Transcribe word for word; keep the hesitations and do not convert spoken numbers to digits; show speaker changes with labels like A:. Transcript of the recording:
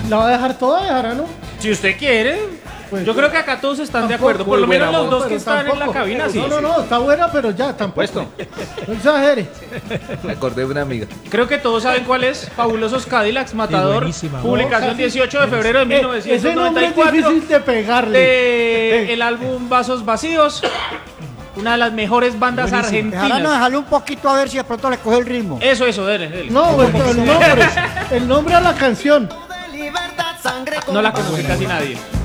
A: ¿La va a dejar toda, dejará, no?
B: Si usted quiere,
A: Pues
B: yo
A: yo-
B: creo que acá todos están de
A: Tampoco,
B: acuerdo. Por lo
C: muy
B: menos
C: buena
B: los
C: voz,
B: dos que
A: Pero
B: están en la
A: tampoco.
B: cabina, sí.
A: No, no, no, está buena, pero ya, tampoco.
C: Puesto.
A: No exagere.
C: Me acordé de una amiga.
B: Creo que todos saben cuál es. Fabulosos Cadillacs, Matador.
D: buenísima.
B: Publicación
A: No, casi-
B: dieciocho de febrero de mil
A: Eh,
B: novecientos
A: ese nombre
B: noventa y
A: es
B: cuatro.
A: difícil de pegarle.
B: De el álbum Vasos Vacíos. Una de las mejores bandas
E: Dejará no
B: argentinas.
E: dejarlo un poquito a ver si de pronto le coge el ritmo.
B: Eso, eso, dele, dele.
A: No, el, el nombre, el nombre a la canción.
B: No la conoce casi nadie.